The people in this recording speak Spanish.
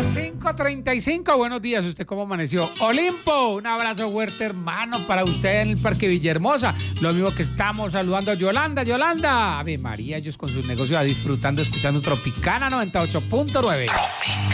Las 5:35, buenos días, ¿usted cómo amaneció? Olimpo, un abrazo fuerte, hermano, para usted en el Parque Villahermosa. Lo mismo que estamos saludando a Yolanda. Ave María, ellos con sus negocios disfrutando, escuchando Tropicana 98.9.